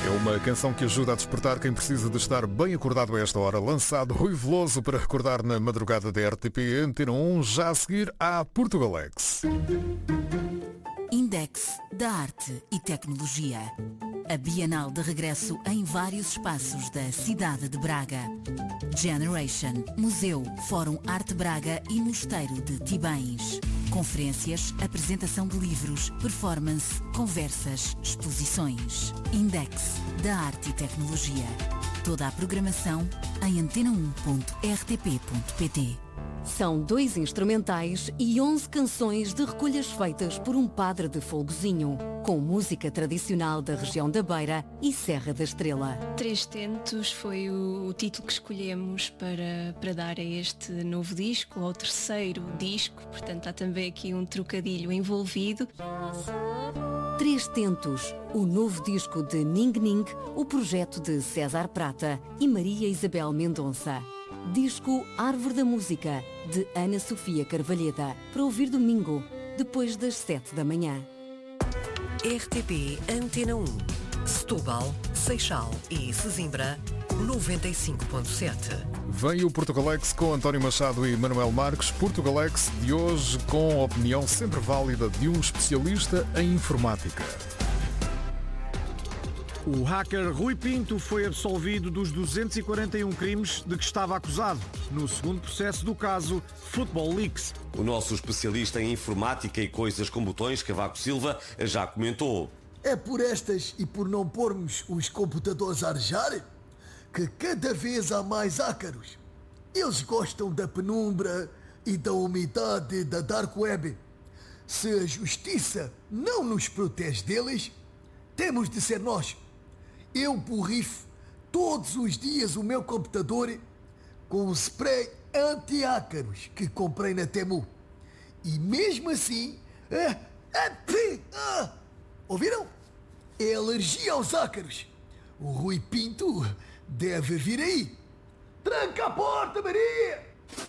É uma canção que ajuda a despertar quem precisa de estar bem acordado a esta hora. Lançado Rui Veloso para acordar na madrugada da RTP Antena 1, já a seguir à Portugalex. Index da Arte e Tecnologia. A Bienal de regresso em vários espaços da cidade de Braga. Generation, Museu, Fórum Arte Braga e Mosteiro de Tibães. Conferências, apresentação de livros, performance, conversas, exposições. Index da Arte e Tecnologia. Toda a programação em antena1.rtp.pt. São 2 instrumentais e 11 canções de recolhas feitas por um padre de Folgozinho, com música tradicional da região da Beira e Serra da Estrela. Três Tentos foi o título que escolhemos para dar a este novo disco, ao terceiro disco, portanto há também aqui um trocadilho envolvido. Três Tentos, o novo disco de Ning Ning, o projeto de César Prata e Maria Isabel Mendonça. Disco Árvore da Música, de Ana Sofia Carvalheda, para ouvir domingo, depois das 7 da manhã. RTP Antena 1, Setúbal, Seixal e Sesimbra, 95.7. Vem o Portugalex com António Machado e Manuel Marques. Portugalex de hoje com a opinião sempre válida de um especialista em informática. O hacker Rui Pinto foi absolvido dos 241 crimes de que estava acusado no segundo processo do caso Football Leaks. O nosso especialista em informática e coisas com botões, Cavaco Silva, já comentou. É por estas e por não pormos os computadores a arejar que cada vez há mais ácaros. Eles gostam da penumbra e da umidade da Dark Web. Se a justiça não nos protege deles, temos de ser nós. Eu borrifo todos os dias o meu computador com o spray anti-ácaros que comprei na Temu. E mesmo assim... ouviram? É alergia aos ácaros. O Rui Pinto deve vir aí. Tranca a porta, Maria!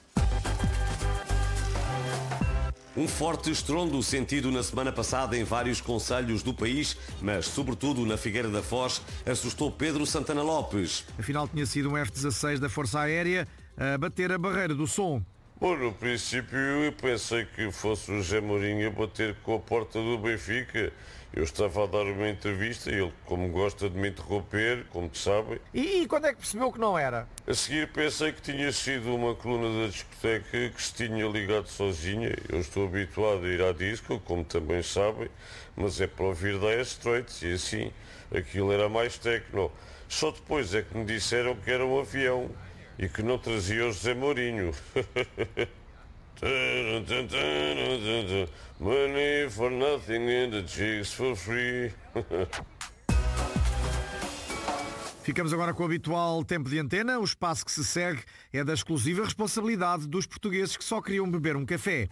Um forte estrondo sentido na semana passada em vários concelhos do país, mas sobretudo na Figueira da Foz, assustou Pedro Santana Lopes. Afinal tinha sido um F-16 da Força Aérea a bater a barreira do som. Bom, no princípio eu pensei que fosse o José Mourinho a bater com a porta do Benfica. Eu estava a dar uma entrevista e ele, como gosta de me interromper, como te sabem... E quando é que percebeu que não era? A seguir pensei que tinha sido uma coluna da discoteca que se tinha ligado sozinha. Eu estou habituado a ir à disco, como também sabem, mas é para ouvir Dire Straits e assim, aquilo era mais techno. Só depois é que me disseram que era um avião e que não trazia o José Mourinho. Money for nothing and the chicks for free. Ficamos agora com o habitual tempo de antena. O espaço que se segue é da exclusiva responsabilidade dos portugueses que só queriam beber um café.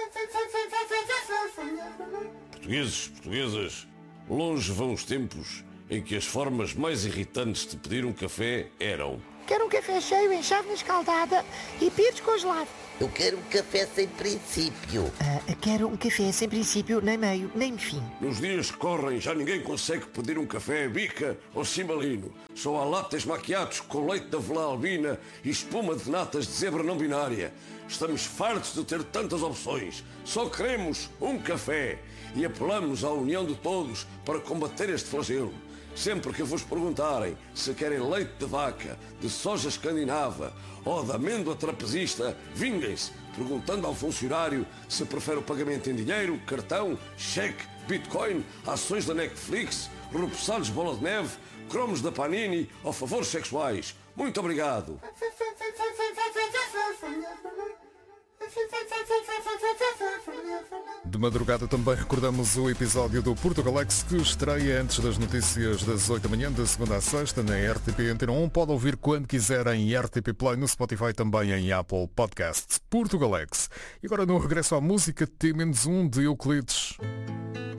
Portuguesas, longe vão os tempos em que as formas mais irritantes de pedir um café eram: Quero um café cheio, em chávena escaldada e pires congelado. Eu quero um café sem princípio. Quero um café sem princípio, nem meio, nem fim. Nos dias que correm já ninguém consegue pedir um café bica ou cimbalino. Só há lattes maquiados com leite de aveia albina e espuma de natas de zebra não binária. Estamos fartos de ter tantas opções. Só queremos um café. E apelamos à união de todos para combater este flagelo. Sempre que vos perguntarem se querem leite de vaca, de soja escandinava ou de amêndoa trapezista, vinguem-se, perguntando ao funcionário se prefere o pagamento em dinheiro, cartão, cheque, bitcoin, ações da Netflix, repousados bola de neve, cromos da Panini ou favores sexuais. Muito obrigado. De madrugada também recordamos o episódio do Portugalex que estreia antes das notícias das 8 da manhã, de segunda a sexta, na RTP Antena 1. Pode ouvir quando quiser em RTP Play, no Spotify, também em Apple Podcasts. Portugalex. E agora no regresso à música, T-1 de Euclides.